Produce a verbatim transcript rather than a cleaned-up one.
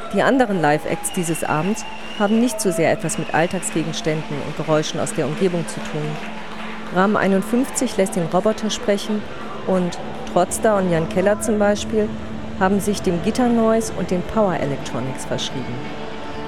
Die anderen Live-Acts dieses Abends haben nicht so sehr etwas mit Alltagsgegenständen und Geräuschen aus der Umgebung zu tun. Rahmen einundfünfzig lässt den Roboter sprechen und Trotzda und Jan Keller zum Beispiel haben sich dem Gitter Noise und den Power Electronics verschrieben.